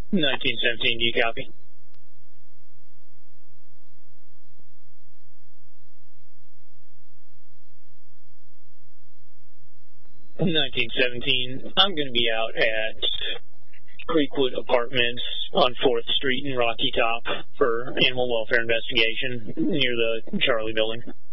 1917, do you copy? 1917, I'm going to be out at Creekwood Apartments on 4th Street in Rocky Top for animal welfare investigation near the Charlie building.